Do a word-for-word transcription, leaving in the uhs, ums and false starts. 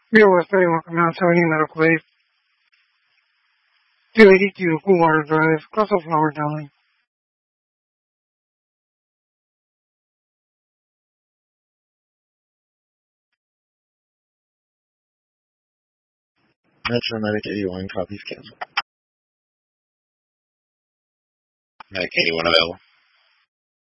Io aspettiamo che non so any medical aid. two eighty-two Coolwater Drive, Crossville Flower Deli. Metro Medic eighty-one, copies canceled. Medic eighty-one available.